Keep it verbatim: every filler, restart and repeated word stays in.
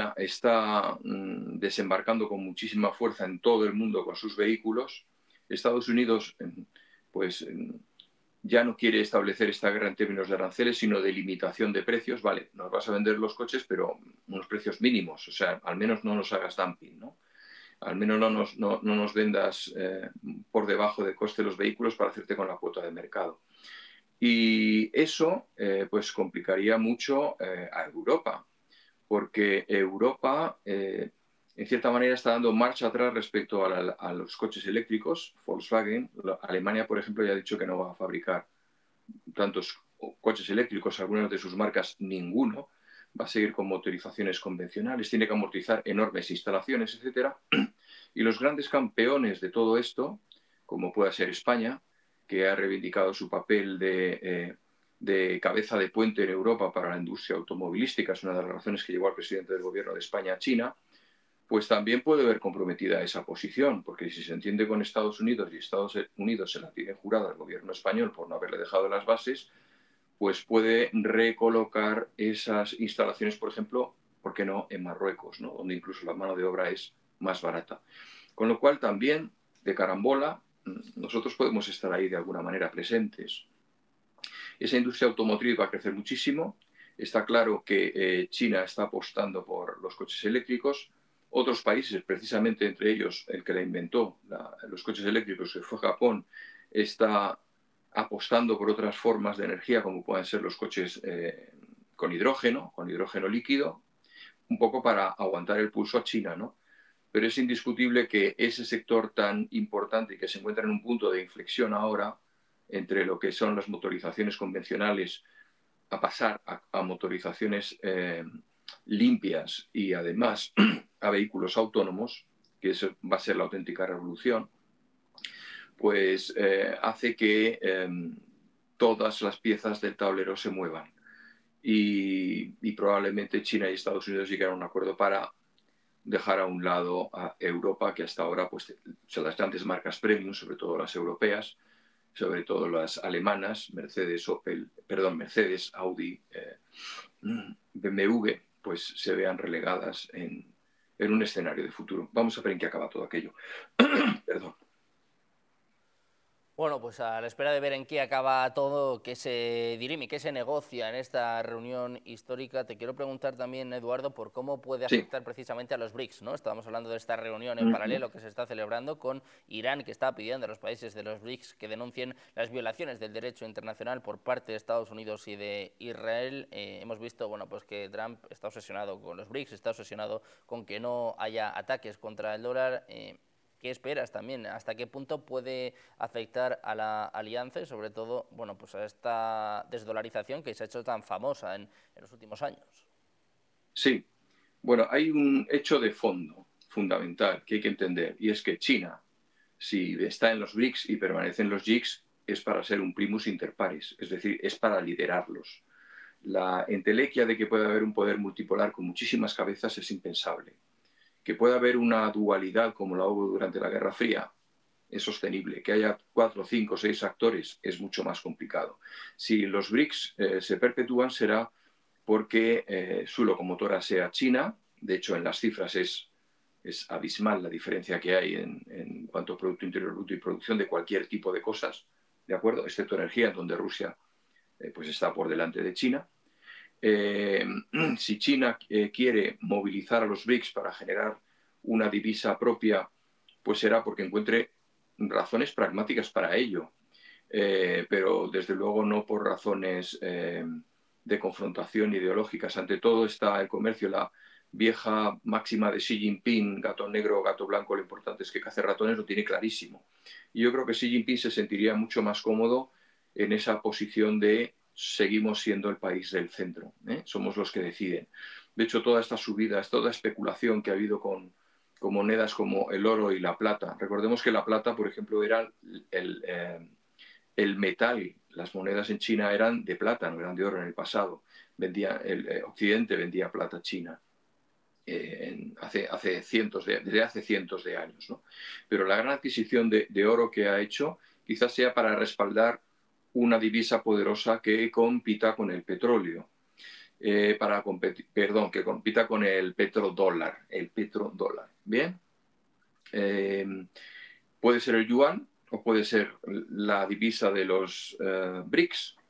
Alemania está mm, desembarcando con muchísima fuerza en todo el mundo con sus vehículos. Estados Unidos, pues, ya no quiere establecer esta guerra en términos de aranceles, sino de limitación de precios. Vale, nos vas a vender los coches, pero unos precios mínimos. O sea, al menos no nos hagas dumping, ¿no? Al menos no nos, no, no nos vendas eh, por debajo del coste de los vehículos para hacerte con la cuota de mercado. Y eso eh, pues complicaría mucho eh, a Europa, porque Europa, eh, en cierta manera, está dando marcha atrás respecto a, la, a los coches eléctricos. Volkswagen, la, Alemania, por ejemplo, ya ha dicho que no va a fabricar tantos coches eléctricos, algunas de sus marcas, ninguno. Va a seguir con motorizaciones convencionales, tiene que amortizar enormes instalaciones, etcétera. Y los grandes campeones de todo esto, como pueda ser España, que ha reivindicado su papel de, eh, de cabeza de puente en Europa para la industria automovilística, es una de las razones que llevó al presidente del gobierno de España a China, pues también puede ver comprometida esa posición, porque si se entiende con Estados Unidos y Estados Unidos se la tiene jurada al gobierno español por no haberle dejado las bases, pues puede recolocar esas instalaciones, por ejemplo, ¿por qué no?, en Marruecos, ¿no?, donde incluso la mano de obra es más barata. Con lo cual también, de carambola, nosotros podemos estar ahí de alguna manera presentes. Esa industria automotriz va a crecer muchísimo. Está claro que eh, China está apostando por los coches eléctricos. Otros países, precisamente entre ellos el que la inventó, la, los coches eléctricos, que fue Japón, está apostando por otras formas de energía, como pueden ser los coches eh, con hidrógeno, con hidrógeno líquido, un poco para aguantar el pulso a China, ¿no? Pero es indiscutible que ese sector tan importante y que se encuentra en un punto de inflexión ahora entre lo que son las motorizaciones convencionales a pasar a, a motorizaciones eh, limpias y además a vehículos autónomos, que eso va a ser la auténtica revolución, pues eh, hace que eh, todas las piezas del tablero se muevan. Y, y probablemente China y Estados Unidos lleguen a un acuerdo para dejar a un lado a Europa, que hasta ahora, pues, son las grandes marcas premium, sobre todo las europeas, sobre todo las alemanas, Mercedes, Opel, perdón, Mercedes, Audi, eh, B M W, pues se vean relegadas en, en un escenario de futuro. Vamos a ver en qué acaba todo aquello. Perdón. Bueno, pues a la espera de ver en qué acaba todo, qué se dirime, qué se negocia en esta reunión histórica, te quiero preguntar también, Eduardo, por cómo puede afectar sí. precisamente a los BRICS, ¿no? Estábamos hablando de esta reunión en uh-huh. paralelo que se está celebrando con Irán, que está pidiendo a los países de los BRICS que denuncien las violaciones del derecho internacional por parte de Estados Unidos y de Israel. Eh, hemos visto, bueno, pues que Trump está obsesionado con los BRICS, está obsesionado con que no haya ataques contra el dólar. Eh, ¿Qué esperas también? ¿Hasta qué punto puede afectar a la alianza y sobre todo, bueno, pues a esta desdolarización que se ha hecho tan famosa en, en los últimos años? Sí. Bueno, hay un hecho de fondo fundamental que hay que entender, y es que China, si está en los BRICS y permanece en los G I C S, es para ser un primus inter pares, es decir, es para liderarlos. La entelequia de que puede haber un poder multipolar con muchísimas cabezas es impensable. Que pueda haber una dualidad como la hubo durante la Guerra Fría es sostenible. Que haya cuatro, cinco, seis actores es mucho más complicado. Si los BRICS eh, se perpetúan será porque eh, su locomotora sea China. De hecho, en las cifras es, es abismal la diferencia que hay en, en cuanto a Producto Interior Bruto y producción de cualquier tipo de cosas, ¿de acuerdo? Excepto energía, donde Rusia eh, pues está por delante de China. Eh, si China eh, quiere movilizar a los BRICS para generar una divisa propia, pues será porque encuentre razones pragmáticas para ello, eh, pero desde luego no por razones eh, de confrontación ideológicas. Ante todo está el comercio, la vieja máxima de Xi Jinping, gato negro, gato blanco, lo importante es que cace ratones, lo tiene clarísimo. Y yo creo que Xi Jinping se sentiría mucho más cómodo en esa posición de seguimos siendo el país del centro, ¿eh? Somos los que deciden. De hecho, todas estas subidas, toda especulación que ha habido con, con monedas como el oro y la plata. Recordemos que la plata, por ejemplo, era el, el, eh, el metal. Las monedas en China eran de plata, no eran de oro en el pasado. Vendía, el eh, Occidente vendía plata a China eh, en, hace, hace cientos de, desde hace cientos de años, ¿no? Pero la gran adquisición de, de oro que ha hecho quizás sea para respaldar una divisa poderosa que compita con el petróleo. eh, para competir, perdón, que compita con el petrodólar, el petrodólar, ¿bien? Eh, puede ser el yuan o puede ser la divisa de los eh, BRICS,